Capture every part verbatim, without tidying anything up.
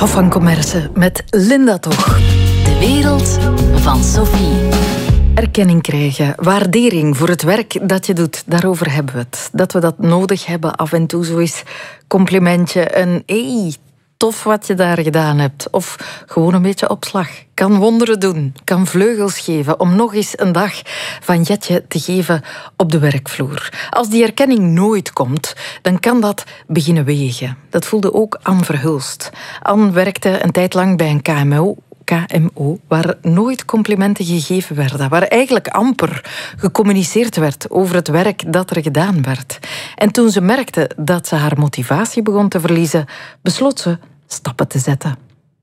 Hof van Commerce met Linda Toch. De wereld van Sophie. Erkenning krijgen, waardering voor het werk dat je doet, daarover hebben we het. Dat we dat nodig hebben, af en toe zo eens complimentje, een hey, tof wat je daar gedaan hebt. Of gewoon een beetje opslag. Kan wonderen doen, kan vleugels geven om nog eens een dag van Jetje te geven op de werkvloer. Als die erkenning nooit komt, dan kan dat beginnen wegen. Dat voelde ook Anne Verhulst. Anne werkte een tijd lang bij een K M O. K M O, waar nooit complimenten gegeven werden, waar eigenlijk amper gecommuniceerd werd over het werk dat er gedaan werd. En toen ze merkte dat ze haar motivatie begon te verliezen, besloot ze stappen te zetten.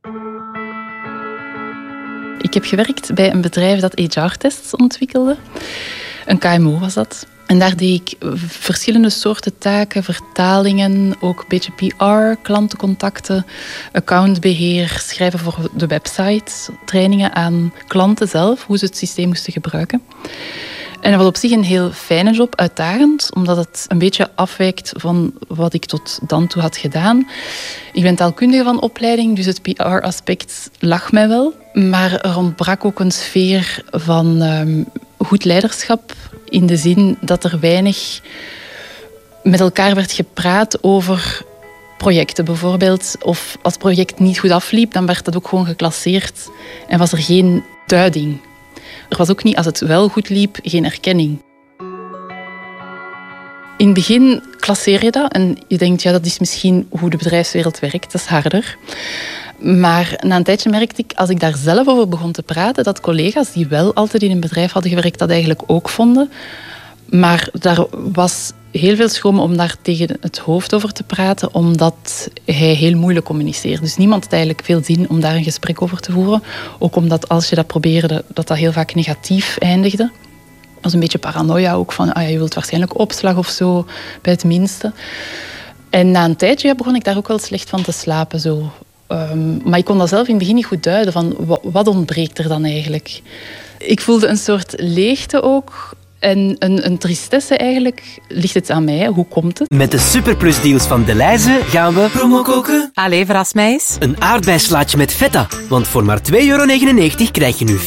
Ik heb gewerkt bij een bedrijf dat H R-tests ontwikkelde. Een K M O was dat. En daar deed ik verschillende soorten taken, vertalingen, ook een beetje P R, klantencontacten, accountbeheer, schrijven voor de website, trainingen aan klanten zelf, hoe ze het systeem moesten gebruiken. En dat was op zich een heel fijne job, uitdagend, omdat het een beetje afwijkt van wat ik tot dan toe had gedaan. Ik ben taalkundige van opleiding, dus het P R-aspect lag mij wel. Maar er ontbrak ook een sfeer van um, goed leiderschap, in de zin dat er weinig met elkaar werd gepraat over projecten bijvoorbeeld. Of als het project niet goed afliep, dan werd dat ook gewoon geclasseerd en was er geen duiding. Er was ook niet, als het wel goed liep, geen erkenning. In het begin klasseer je dat en je denkt, ja, dat is misschien hoe de bedrijfswereld werkt, dat is harder. Maar na een tijdje merkte ik, als ik daar zelf over begon te praten, dat collega's die wel altijd in een bedrijf hadden gewerkt, dat eigenlijk ook vonden. Maar daar was heel veel schroom om daar tegen het hoofd over te praten, omdat hij heel moeilijk communiceert. Dus niemand had eigenlijk veel zin om daar een gesprek over te voeren. Ook omdat als je dat probeerde, dat dat heel vaak negatief eindigde. Dat was een beetje paranoia ook van, ah ja, je wilt waarschijnlijk opslag of zo, bij het minste. En na een tijdje ja, begon ik daar ook wel slecht van te slapen, zo. Um, maar ik kon dat zelf in het begin niet goed duiden, van wat, wat ontbreekt er dan eigenlijk? Ik voelde een soort leegte ook. En een, een tristesse eigenlijk. Ligt het aan mij? Hoe komt het? Met de superplusdeals van Delhaize gaan we promo koken. Allee, verras mij eens. Een aardbeislaatje met feta. Want voor maar twee euro negenennegentig krijg je nu